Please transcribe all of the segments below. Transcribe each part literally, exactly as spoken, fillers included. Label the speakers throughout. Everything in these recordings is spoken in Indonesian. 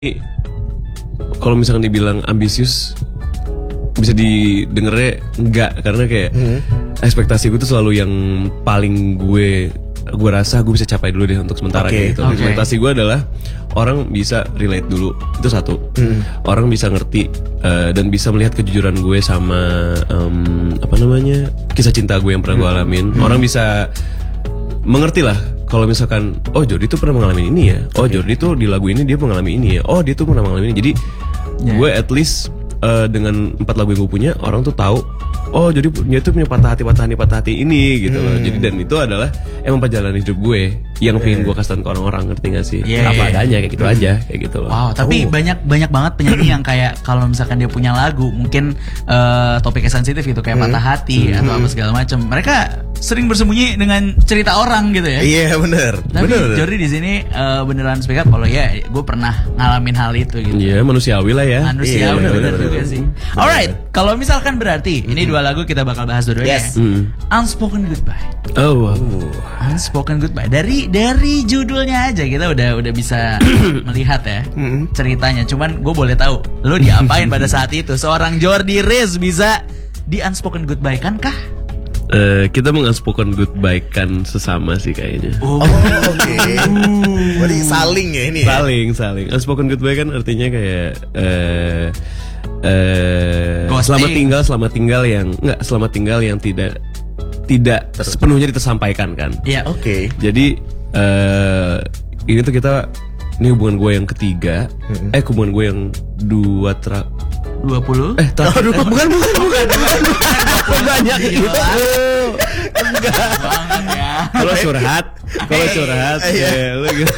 Speaker 1: Kalau misalkan dibilang ambisius, bisa didengarnya enggak, karena kayak hmm. ekspektasi gue tuh selalu yang paling gue gue rasa gue bisa capai dulu deh untuk sementara okay. gitu. Okay. Ekspektasi gue adalah orang bisa relate dulu, itu satu. Hmm. Orang bisa ngerti uh, dan bisa melihat kejujuran gue sama um, apa namanya kisah cinta gue yang pernah gue alamin. Hmm. Orang bisa mengerti lah. Kalau misalkan, oh Jordi tuh pernah mengalami ini ya, oh okay. Jordi tuh di lagu ini dia mengalami ini ya, oh dia tuh pernah mengalami ini. Jadi yeah. gue at least uh, dengan empat lagu yang gue punya, orang tuh tahu, oh jadi dia tuh punya patah hati patah hati patah hati ini gitu hmm. loh. Jadi dan itu adalah emang perjalanan hidup gue yang yeah. pengen gue kasih ke orang-orang, ngerti gak sih? Yeah, apa yeah. adanya kayak gitu hmm. aja, kayak gitu loh.
Speaker 2: Wow, tapi oh. banyak banyak banget penyanyi yang kayak kalau misalkan dia punya lagu mungkin uh, topiknya sensitif gitu kayak hmm. patah hati hmm. atau apa segala macam. Mereka sering bersembunyi dengan cerita orang gitu ya.
Speaker 3: Iya yeah, benar.
Speaker 2: Tapi
Speaker 3: bener.
Speaker 2: Jordi di sini uh, beneran speak up kalau ya gue pernah ngalamin hal itu gitu.
Speaker 1: Iya yeah, manusiawi lah ya.
Speaker 2: Manusiawi yeah, bener juga sih. Alright, kalau misalkan berarti ini dua lagu kita bakal bahas dua-duanya.
Speaker 3: Yes.
Speaker 2: Mm. Unspoken Goodbye.
Speaker 1: Oh, wow.
Speaker 2: Unspoken Goodbye. Dari dari judulnya aja kita udah udah bisa melihat ya mm. ceritanya. Cuman gue boleh tahu lo diapain pada saat itu? Seorang Jordi Riz bisa di Unspoken Goodbye kan kah?
Speaker 1: Uh, kita mengunspoken goodbye kan sesama sih kayaknya.
Speaker 3: Oh, oh oke. Okay. Berarti saling ya ini. Ya?
Speaker 1: Saling, saling. Unspoken goodbye kan artinya kayak uh, uh, selamat tinggal, selamat tinggal yang enggak selamat tinggal yang tidak tidak Ter- sepenuhnya tersampaikan kan.
Speaker 2: Iya,
Speaker 3: oke. Okay.
Speaker 1: Jadi uh, ini tuh kita ini hubungan gue yang ketiga, mm-hmm. eh hubungan gue yang dua tra
Speaker 2: dua puluh
Speaker 1: Eh, tra- oh, eh bukan bukan bukan bukan bukan, bukan. banyak gitu. Enggak. Kalau curhat, kalau curhat ya lu gitu.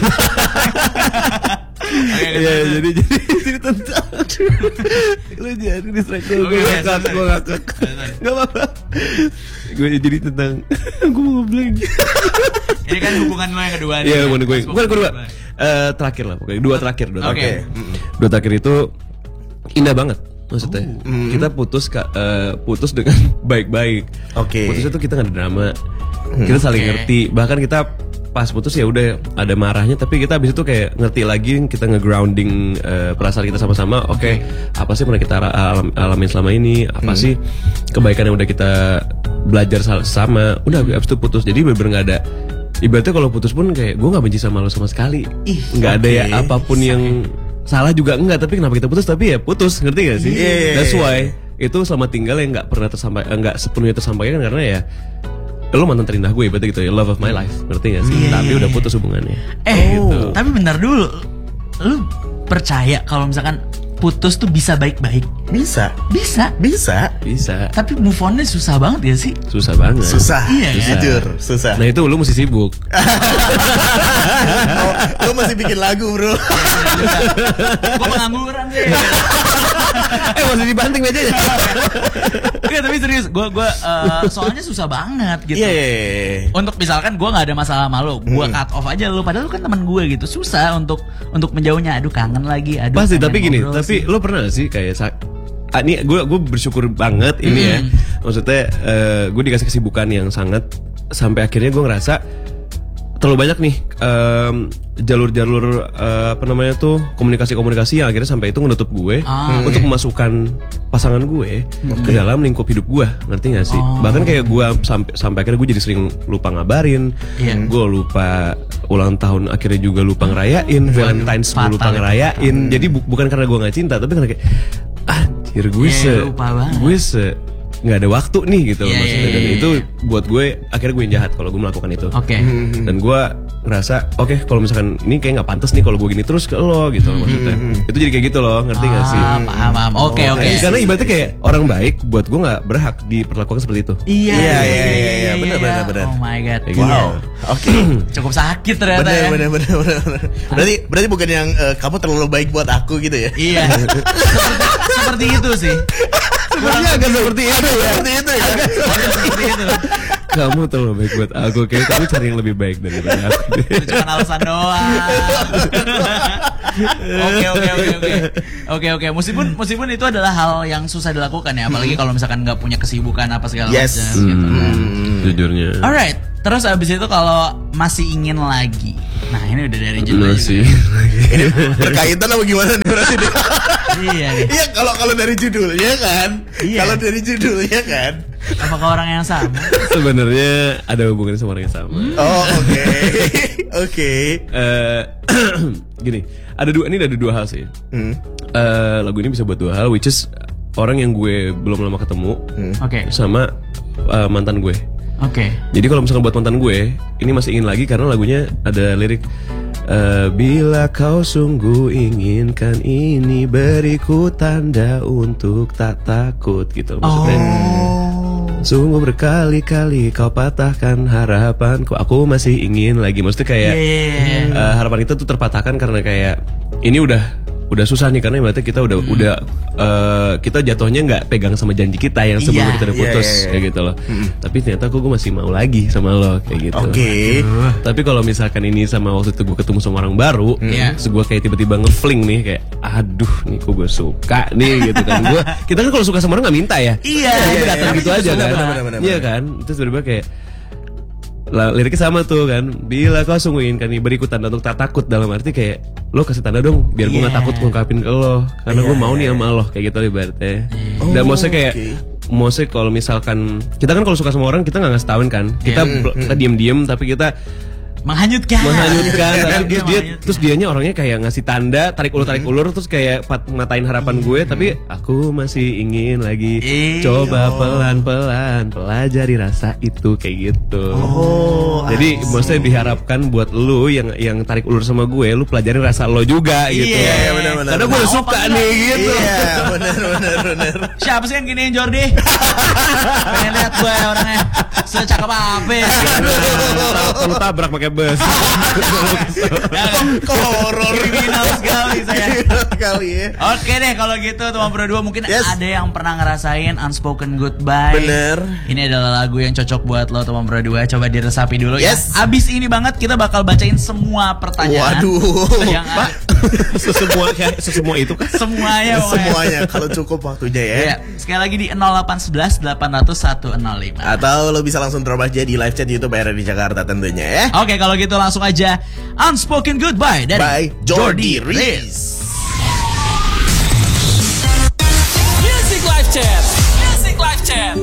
Speaker 1: Iya, jadi jadi jadi tentang lu jadi distract gue ngakak gue ngakak nggak apa-apa. Gue jadi tentang gue mau ngeblank.
Speaker 2: Ini kan hubungan lo yang kedua nih.
Speaker 1: Iya, hubungan gue bukan kedua. Uh, terakhir lah pokoknya dua terakhir dua terakhir okay. dua terakhir itu indah banget maksudnya. Oh. Mm. Kita putus uh, putus dengan baik-baik.
Speaker 3: Oke. Okay.
Speaker 1: Putusnya tuh kita nggak ada drama, mm. kita saling okay. ngerti. Bahkan kita pas putus ya udah ada marahnya, tapi kita abis itu kayak ngerti lagi, kita nge-grounding uh, perasaan kita sama-sama. Oke, okay, apa sih pernah kita alam, alamin selama ini? Apa mm. sih kebaikan yang udah kita belajar sama? Udah abis itu putus. Jadi bener-bener nggak ada. Ibaratnya kalau putus pun kayak gue nggak benci sama lo sama sekali, nggak okay. ada ya apapun Say. yang salah juga enggak, tapi kenapa kita putus? Tapi ya putus, ngerti gak sih?
Speaker 3: Yeah.
Speaker 1: That's why itu selamat tinggal yang nggak pernah tersampaikan, nggak sepenuhnya tersampaikan karena ya lo mantan terindah gue, berarti gitu ya, love of my life, ngerti gak sih? Yeah. Tapi udah putus hubungannya.
Speaker 2: Eh, gitu. Tapi bentar dulu, lo percaya kalau misalkan putus tuh bisa baik-baik?
Speaker 3: Bisa.
Speaker 2: Bisa.
Speaker 3: Bisa.
Speaker 1: Bisa.
Speaker 2: Tapi move on-nya susah banget ya sih?
Speaker 1: Susah banget.
Speaker 3: Susah.
Speaker 2: Iya,
Speaker 3: susah. Jujur, susah.
Speaker 1: Nah itu lu mesti sibuk.
Speaker 3: Oh, lu masih bikin lagu, bro.
Speaker 2: Gue pengangguran sih.
Speaker 1: Eh masih dibanting mejanya.
Speaker 2: Enggak, tapi serius, gue gue uh, soalnya susah banget gitu.
Speaker 3: Iya. Yeah, yeah, yeah.
Speaker 2: Untuk misalkan gue nggak ada masalah sama lo, gue hmm. cut off aja lo. Padahal lo kan teman gue gitu. Susah untuk untuk menjauhnya. Aduh kangen lagi. Aduh.
Speaker 1: Pasti. Tapi gini, tapi lo pernah gak sih kayak sak- ah, ini gue gue bersyukur banget ini hmm. ya. Maksudnya uh, gue dikasih kesibukan yang sangat sampai akhirnya gue ngerasa terlalu banyak nih um, jalur-jalur uh, apa namanya tuh komunikasi-komunikasi yang akhirnya sampai itu menutup gue ah, untuk okay. memasukkan pasangan gue okay. ke dalam lingkup hidup gue, ngerti gak sih? Oh. Bahkan kayak gue sampai sampai akhirnya gue jadi sering lupa ngabarin, yeah. gue lupa ulang tahun akhirnya juga lupa ngerayain, Valentine's gue lupa ngerayain. Hmm. Jadi bu- bukan karena gue nggak cinta, tapi karena kayak anjir gue yeah, se gue se nggak ada waktu nih gitu yeah, maksudnya. Dan yeah, itu yeah. buat gue akhirnya gue yang jahat kalau gue melakukan itu.
Speaker 2: Oke. Okay.
Speaker 1: Dan gue ngerasa oke okay, kalau misalkan ini kayak nggak pantas nih kalau gue gini terus ke lo gitu mm-hmm. maksudnya. Itu jadi kayak gitu loh, ngerti nggak ah, sih?
Speaker 2: Paham paham. Oke oke.
Speaker 1: Karena ibaratnya kayak orang baik buat gue nggak berhak diperlakukan seperti itu.
Speaker 2: Iya
Speaker 3: iya iya iya benar benar benar.
Speaker 2: Oh my god.
Speaker 1: Kayak
Speaker 3: wow.
Speaker 1: Gitu.
Speaker 3: Oke. Okay.
Speaker 2: Cukup sakit ternyata
Speaker 3: bener,
Speaker 2: ya.
Speaker 3: Bener bener bener bener. Berarti berarti bukan yang uh, kamu terlalu baik buat aku gitu ya?
Speaker 2: Iya. Seperti itu sih.
Speaker 1: Sebenarnya agak seperti itu ya.
Speaker 3: Seperti itu ya.
Speaker 2: Seperti itu.
Speaker 1: Kamu terlalu baik buat aku, kayak kamu cari yang lebih baik daripada aku.
Speaker 2: Itu cuma alasan doang. Oke oke oke oke oke oke. Meskipun meskipun itu adalah hal yang susah dilakukan ya, apalagi kalau misalkan nggak punya kesibukan apa segala
Speaker 3: yes.
Speaker 2: macam. Gitu.
Speaker 1: Hmm, jujurnya.
Speaker 2: Alright, Terus abis itu kalau masih ingin lagi. Nah ini udah dari judul
Speaker 1: Masih.
Speaker 3: Ini berkaitan apa gimana nih berarti?
Speaker 2: Iya nih.
Speaker 3: Iya kalau kalau dari judulnya kan.
Speaker 2: Iya.
Speaker 3: Kalau dari judulnya kan.
Speaker 2: Apakah orang yang sama?
Speaker 1: Sebenarnya ada hubungannya sama orang yang sama.
Speaker 3: Oh oke. Oke.
Speaker 1: Eh, gini, ada dua ini ada dua hal sih.
Speaker 3: Hmm.
Speaker 1: Eh, lagu ini bisa buat dua hal, which is orang yang gue belum lama ketemu
Speaker 2: Oke.
Speaker 1: sama eh, mantan gue.
Speaker 2: Oke.
Speaker 1: Jadi kalau misalkan buat mantan gue, ini masih ingin lagi karena lagunya ada lirik eh, bila kau sungguh inginkan ini, beriku tanda untuk tak takut gitu. Maksudnya sungguh berkali-kali kau patahkan harapanku, aku masih ingin lagi. Maksudnya kayak
Speaker 2: Yeah.
Speaker 1: eh, harapan kita tuh terpatahkan karena kayak ini udah udah susah nih karena berarti kita udah
Speaker 2: Hmm.
Speaker 1: udah eh, kita jatuhnya nggak pegang sama janji kita yang sebelum
Speaker 2: Iya.
Speaker 1: kita udah
Speaker 3: Iya,
Speaker 1: putus
Speaker 3: iya, iya.
Speaker 1: kayak gitu loh. Tapi ternyata kok gue masih mau lagi sama lo kayak gitu.
Speaker 3: Oke.
Speaker 1: Tapi kalau misalkan ini sama waktu itu gue ketemu sama orang baru,
Speaker 2: Iya.
Speaker 1: terus gue kayak tiba-tiba ngefling nih kayak, aduh nih kok gue suka nih gitu kan. Gue kita kan kalau suka sama orang nggak minta ya.
Speaker 2: Iya,
Speaker 1: Kita
Speaker 2: iya,
Speaker 1: datang
Speaker 2: iya.
Speaker 1: gitu aja
Speaker 3: Benar,
Speaker 1: kan.
Speaker 3: benar, benar, benar.
Speaker 1: Iya kan. Terus tiba-tiba kayak lah, liriknya sama tuh kan. Bila kau sungguhin kan beriku tanda untuk tak takut, dalam arti kayak lo kasih tanda dong biar gue nggak
Speaker 2: Iya.
Speaker 1: takut ngungkapin ke lo karena gue mau nih sama lo kayak gitu ibaratnya. Dan maksudnya kayak
Speaker 3: oke.
Speaker 1: maksudnya kalau misalkan kita kan kalau suka sama orang kita nggak ngasih tauin kan. Kita bel- kita diem-diem tapi kita
Speaker 2: Menghanyutkan.
Speaker 1: menghanyutkan tapi dia, dia
Speaker 2: Menghanyutkan.
Speaker 1: terus dianya orangnya kayak ngasih tanda tarik ulur tarik ulur terus kayak pat, ngatain harapan gue tapi aku masih ingin lagi
Speaker 2: Eh,
Speaker 1: coba pelan-pelan pelajari rasa itu kayak gitu.
Speaker 3: Oh,
Speaker 1: Jadi maksudnya diharapkan buat lu yang yang tarik ulur sama gue, lu pelajarin rasa lo juga gitu.
Speaker 2: Iya,
Speaker 3: iya, benar, benar.
Speaker 1: Karena gue udah
Speaker 2: Mau
Speaker 1: suka
Speaker 2: apa
Speaker 1: nih
Speaker 2: enggak?
Speaker 1: gitu.
Speaker 3: Iya, benar benar benar.
Speaker 2: Siapa sih yang giniin Jordi? Pengen lihat gue orangnya secakep apa ya?
Speaker 1: Lu tabrak pakai bus.
Speaker 3: Kok horor
Speaker 2: Kriminal sekali saya.
Speaker 3: kali ya.
Speaker 2: Oke deh kalau gitu teman berdua mungkin
Speaker 3: Yes.
Speaker 2: ada yang pernah ngerasain unspoken goodbye.
Speaker 3: Bener.
Speaker 2: Ini adalah lagu yang cocok buat lo teman berdua. Coba diresapi dulu
Speaker 3: Yes.
Speaker 2: ya. Abis ini banget kita bakal bacain semua pertanyaan.
Speaker 3: Waduh.
Speaker 2: Yang
Speaker 1: Pak, sesemua kayak sesemua itu kan.
Speaker 2: semuanya pokoknya.
Speaker 3: Semuanya kalau cukup waktunya ya.
Speaker 2: Ya, sekali lagi di nol delapan satu satu delapan nol nol satu nol lima.
Speaker 3: Atau lo bisa langsung drop aja di live chat YouTube R R di Jakarta tentunya ya.
Speaker 2: Oke kalau gitu langsung aja Unspoken Goodbye dari
Speaker 3: By Jordi Riz.
Speaker 4: Music Live Chat. Music Live Chat.